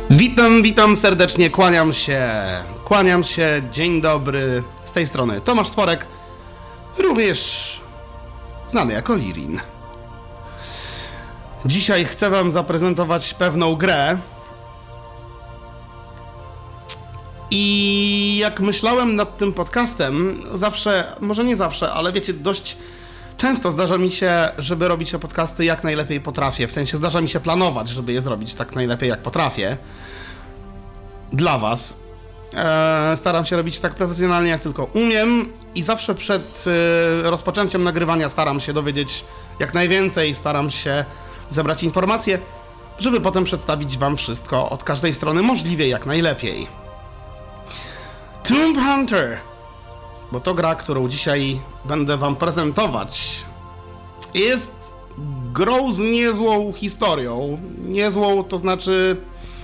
Witam serdecznie, kłaniam się, dzień dobry, z tej strony Tomasz Tworek, również znany jako Lirin. Dzisiaj chcę wam zaprezentować pewną grę i jak myślałem nad tym podcastem, zawsze, może nie zawsze, ale wiecie, dość często zdarza mi się, żeby robić te podcasty jak najlepiej potrafię, w sensie zdarza mi się planować, żeby je zrobić tak najlepiej jak potrafię. Dla was. Staram się robić tak profesjonalnie jak tylko umiem i zawsze przed rozpoczęciem nagrywania staram się dowiedzieć jak najwięcej, staram się zebrać informacje, żeby potem przedstawić wam wszystko od każdej strony możliwie jak najlepiej. Tomb Hunter, bo to gra, którą dzisiaj będę wam prezentować, jest grą z niezłą historią. Niezłą to znaczy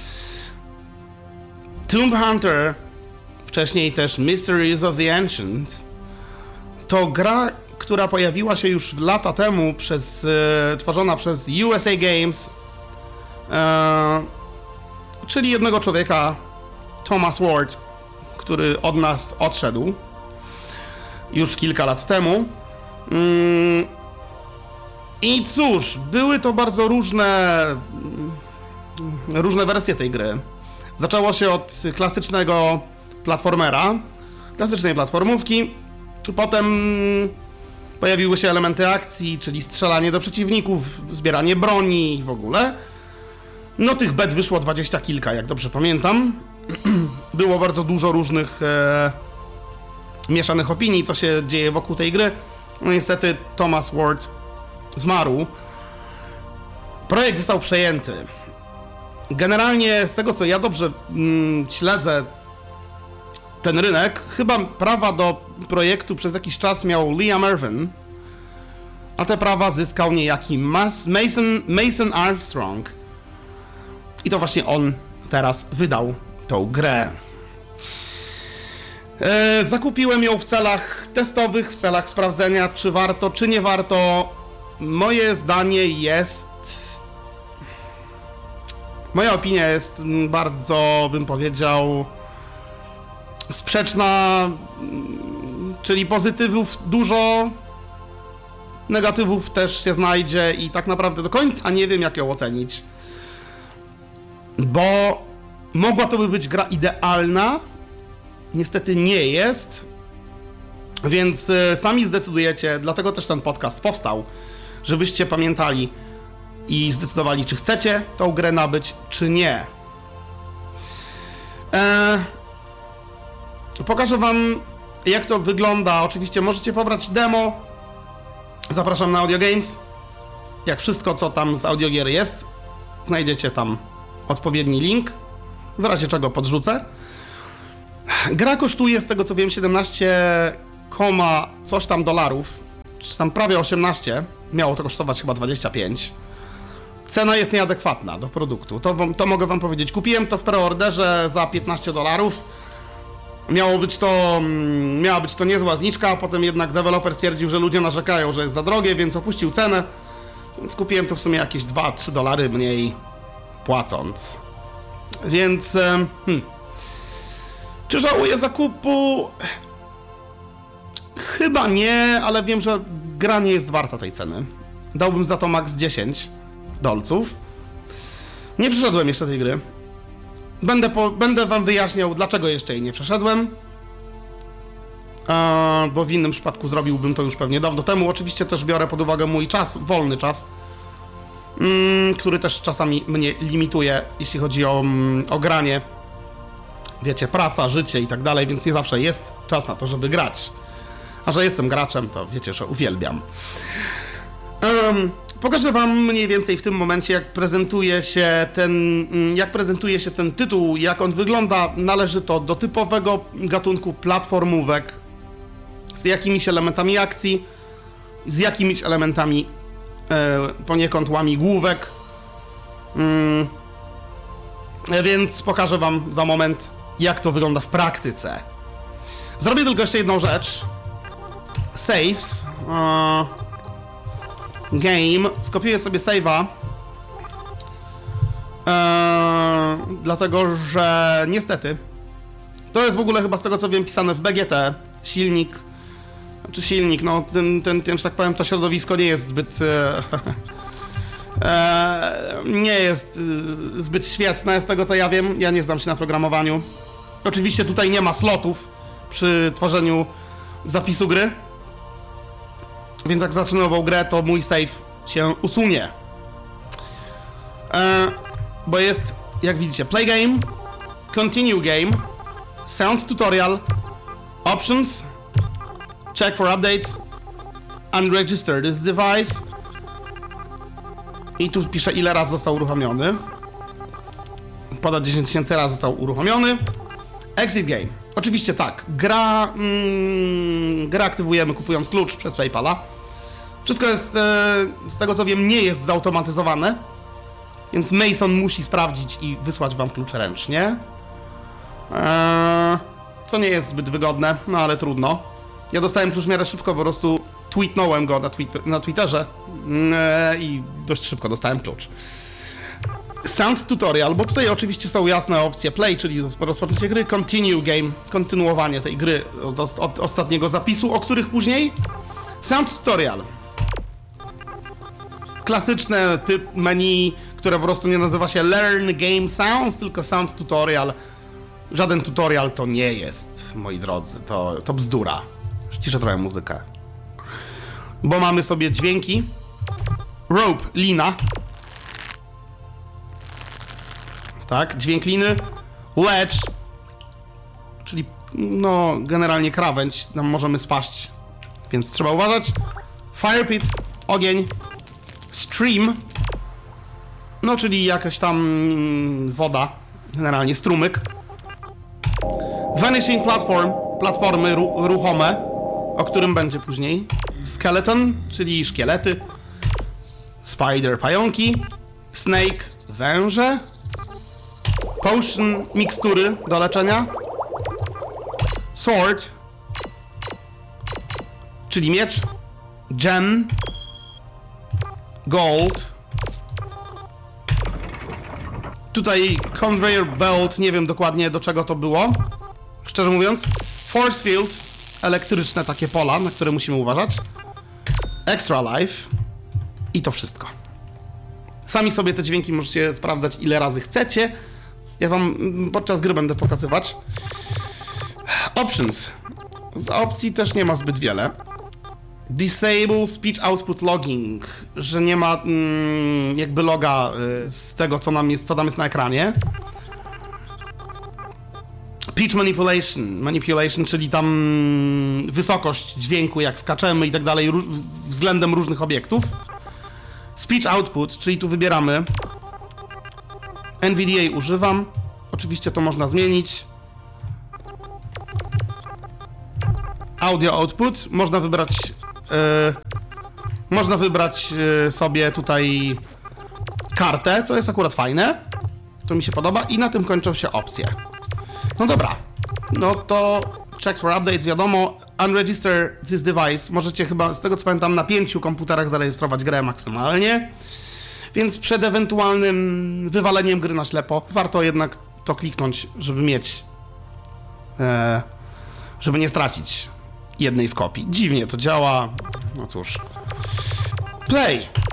Tomb Hunter, wcześniej też Mysteries of the Ancient, to gra, która pojawiła się już lata temu, tworzona przez USA Games, czyli jednego człowieka, Thomas Ward, który od nas odszedł już kilka lat temu. I cóż, były to bardzo różne wersje tej gry. Zaczęło się od klasycznego platformera, klasycznej platformówki, potem pojawiły się elementy akcji, czyli strzelanie do przeciwników, zbieranie broni i w ogóle. No tych bet wyszło 20 kilka, jak dobrze pamiętam. Było bardzo dużo różnych mieszanych opinii, co się dzieje wokół tej gry. No niestety Thomas Ward zmarł. Projekt został przejęty. Generalnie z tego, co ja dobrze śledzę ten rynek, chyba prawa do projektu przez jakiś czas miał Liam Irvin, a te prawa zyskał niejaki Mason Armstrong. I to właśnie on teraz wydał tą grę. Zakupiłem ją w celach testowych, w celach sprawdzenia, czy warto, czy nie warto. Moja opinia jest bardzo, bym powiedział, sprzeczna, czyli pozytywów dużo, negatywów też się znajdzie i tak naprawdę do końca nie wiem, jak ją ocenić. Bo mogła to by być gra idealna, niestety nie jest, więc sami zdecydujecie, dlatego też ten podcast powstał, żebyście pamiętali i zdecydowali, czy chcecie tą grę nabyć, czy nie. Pokażę wam, jak to wygląda. Oczywiście możecie pobrać demo. Zapraszam na Audio Games. Jak wszystko, co tam z audiogier jest, znajdziecie tam odpowiedni link. W razie czego podrzucę. Gra kosztuje, z tego co wiem, 17, coś tam dolarów, czy tam prawie 18. Miało to kosztować chyba 25. Cena jest nieadekwatna do produktu, to mogę wam powiedzieć. Kupiłem to w preorderze za 15 dolarów. Miała być to niezła zniżka, a potem jednak deweloper stwierdził, że ludzie narzekają, że jest za drogie, więc opuścił cenę. Więc kupiłem to w sumie jakieś 2-3 dolary mniej płacąc. Więc... Czy żałuję zakupu? Chyba nie, ale wiem, że gra nie jest warta tej ceny. Dałbym za to max 10 dolców. Nie przeszedłem jeszcze tej gry. Będę wam wyjaśniał, dlaczego jeszcze jej nie przeszedłem. Bo w innym przypadku zrobiłbym to już pewnie dawno temu. Oczywiście też biorę pod uwagę mój czas, wolny czas, który też czasami mnie limituje, jeśli chodzi o granie. Wiecie, praca, życie i tak dalej, więc nie zawsze jest czas na to, żeby grać. A że jestem graczem, to wiecie, że uwielbiam. Pokażę wam mniej więcej w tym momencie, jak prezentuje się ten tytuł, jak on wygląda. Należy to do typowego gatunku platformówek z jakimiś elementami akcji, z jakimiś elementami poniekąd łamigłówek. Więc pokażę wam za moment, jak to wygląda w praktyce. Zrobię tylko jeszcze jedną rzecz. Saves. Game. Skopiuję sobie save'a. dlatego że niestety to jest w ogóle chyba z tego co wiem pisane w BGT, silnik, no ten, że tak powiem, to środowisko nie jest zbyt nie jest zbyt świetne z tego co ja wiem, ja nie znam się na programowaniu. Oczywiście tutaj nie ma slotów przy tworzeniu zapisu gry, więc jak zacznę nową grę, to mój save się usunie. Bo jest, jak widzicie, play game, continue game, sound tutorial, options, check for updates, unregister this device. I tu pisze, ile razy został uruchomiony. Ponad 10 000 razy został uruchomiony. Exit game. Oczywiście tak, grę aktywujemy kupując klucz przez PayPala. Wszystko jest, z tego co wiem, nie jest zautomatyzowane, więc Mason musi sprawdzić i wysłać wam klucz ręcznie. Co nie jest zbyt wygodne, no ale trudno. Ja dostałem klucz w miarę szybko, po prostu tweetnąłem go na Twitterze i dość szybko dostałem klucz. Sound tutorial, bo tutaj oczywiście są jasne opcje play, czyli rozpoczęcie gry, continue game, kontynuowanie tej gry od ostatniego zapisu, o których później. Sound tutorial. Klasyczne typ menu, które po prostu nie nazywa się Learn Game Sounds, tylko Sound Tutorial. Żaden tutorial to nie jest, moi drodzy, to bzdura. Ściszę trochę muzykę. Bo mamy sobie dźwięki. Rope, lina. Tak, dźwięk liny. Ledge, czyli no generalnie krawędź, tam możemy spaść, więc trzeba uważać. Fire pit, ogień. Stream, no czyli jakaś tam woda, generalnie strumyk. Vanishing platform, platformy ruchome, o którym będzie później. Skeleton, czyli szkielety. Spider, pająki. Snake, węże. Potion, mikstury do leczenia. Sword, czyli miecz. Gem. Gold. Tutaj conveyor belt, nie wiem dokładnie do czego to było, szczerze mówiąc. Force field, elektryczne takie pola, na które musimy uważać. Extra life. I to wszystko. Sami sobie te dźwięki możecie sprawdzać ile razy chcecie. Ja wam podczas gry będę pokazywać. Options. Z opcji też nie ma zbyt wiele. Disable speech output logging, że nie ma jakby loga z tego, co tam jest na ekranie. Pitch manipulation, czyli tam wysokość dźwięku, jak skaczemy i tak dalej, względem różnych obiektów. Speech output, czyli tu wybieramy. NVDA używam. Oczywiście to można zmienić. Audio output, można wybrać sobie tutaj kartę, co jest akurat fajne. To mi się podoba i na tym kończą się opcje. No dobra, no to check for updates, wiadomo. Unregister this device. Możecie chyba, z tego co pamiętam, na 5 komputerach zarejestrować grę maksymalnie. Więc przed ewentualnym wywaleniem gry na ślepo warto jednak to kliknąć, żeby mieć, żeby nie stracić jednej z kopii. Dziwnie to działa, no cóż. Play.